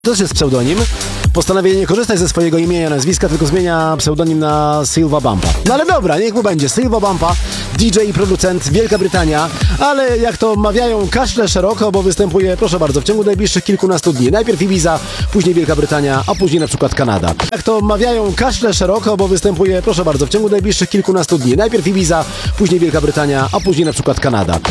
To też jest pseudonim. Postanawia nie korzystać ze swojego imienia, nazwiska, tylko zmienia pseudonim na Silva Bumpa. No ale dobra, niech mu będzie. Silva Bumpa, DJ i producent, Wielka Brytania, ale jak to mawiają, kaszle szeroko, bo występuje, proszę bardzo, w ciągu najbliższych kilkunastu dni. Najpierw Ibiza, później Wielka Brytania, a później na przykład Kanada. Jak to mawiają, kaszle szeroko, bo występuje, proszę bardzo, w ciągu najbliższych kilkunastu dni. Najpierw Ibiza, później Wielka Brytania, a później na przykład Kanada.